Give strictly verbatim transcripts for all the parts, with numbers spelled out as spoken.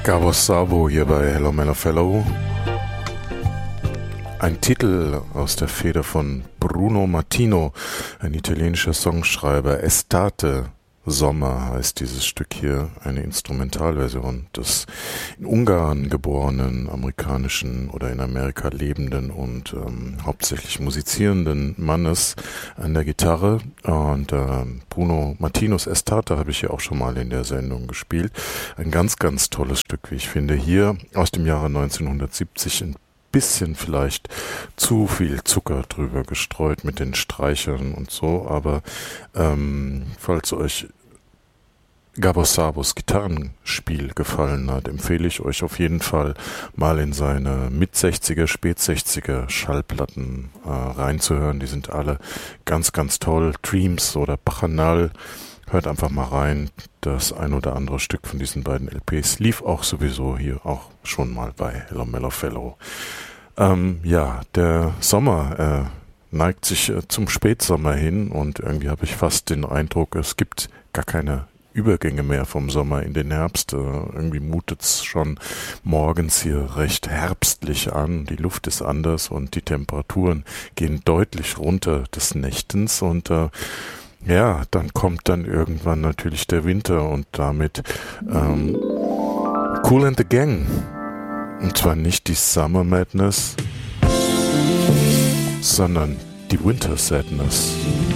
Gabo Szabo hier bei Hello Mellow Fellow. Ein Titel aus der Feder von Bruno Martino, ein italienischer Songschreiber. Estate, Sommer heißt dieses Stück hier, eine Instrumentalversion des in Ungarn geborenen, amerikanischen oder in Amerika lebenden und ähm, hauptsächlich musizierenden Mannes an der Gitarre. Und äh, Bruno Martinos Estate habe ich ja auch schon mal in der Sendung gespielt. Ein ganz, ganz tolles Stück, wie ich finde. Hier aus dem Jahre neunzehnhundertsiebzig, ein bisschen vielleicht zu viel Zucker drüber gestreut mit den Streichern und so, aber ähm, falls euch Gabo Szabos Gitarrenspiel gefallen hat, empfehle ich euch auf jeden Fall mal in seine Mit-sechziger, Spät-sechziger Schallplatten äh, reinzuhören. Die sind alle ganz, ganz toll. Dreams oder Bacchanal. Hört einfach mal rein. Das ein oder andere Stück von diesen beiden L Ps lief auch sowieso hier auch schon mal bei Hello Mellow Fellow. Ähm, ja, der Sommer äh, neigt sich äh, zum Spätsommer hin und irgendwie habe ich fast den Eindruck, es gibt gar keine Übergänge mehr vom Sommer in den Herbst. Äh, irgendwie mutet es schon morgens hier recht herbstlich an. Die Luft ist anders und die Temperaturen gehen deutlich runter des Nächtens und äh, ja, dann kommt dann irgendwann natürlich der Winter und damit ähm, Kool and the Gang. Und zwar nicht die Summer Madness, sondern die Winter Sadness.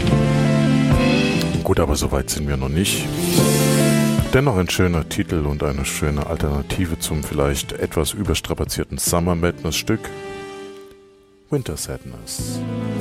Gut, aber so weit sind wir noch nicht. Dennoch ein schöner Titel und eine schöne Alternative zum vielleicht etwas überstrapazierten Summer Madness Stück. Winter Sadness.